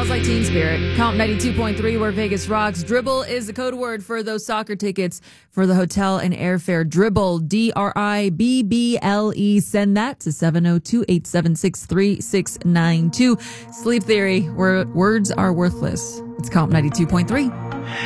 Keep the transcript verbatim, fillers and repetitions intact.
Smells Like Teen Spirit. Comp ninety-two point three, where Vegas rocks. Dribble is the code word for those soccer tickets for the hotel and airfare. Dribble, D R I B B L E. Send that to seven oh two, eight seven six, three six nine two. Sleep Theory, where words are worthless. It's Comp ninety-two point three.